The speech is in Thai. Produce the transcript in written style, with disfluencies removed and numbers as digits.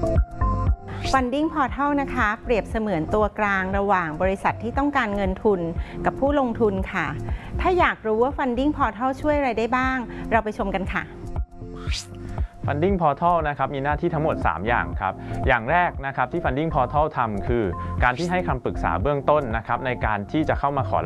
Funding Portal นะคะเปรียบเสมือนตัวกลางระหว่างบริษัทที่ต้องการเงินทุนกับผู้ลงทุนค่ะถ้าอยากรู้ว่า Funding Portal ช่วยอะไรได้บ้างเราไปชมกันค่ะ Funding Portal นะครับมีหน้าที่ทั้งหมด 3 อย่างครับอย่างแรกนะครับที่ Funding Portal ทำคือการที่ให้คำปรึกษาเบื้องต้นนะครับในการที่จะเข้ามาขอ